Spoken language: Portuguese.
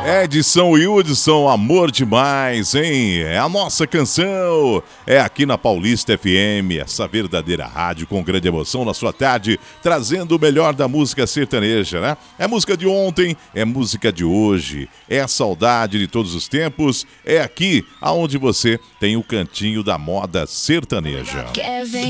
Edson Hudson, Amor Demais, hein? É a nossa canção. É aqui na Paulista FM, essa verdadeira rádio com grande emoção na sua tarde, trazendo o melhor da música sertaneja, né? É música de ontem, é música de hoje, é a saudade de todos os tempos. É aqui aonde você tem o cantinho da moda sertaneja.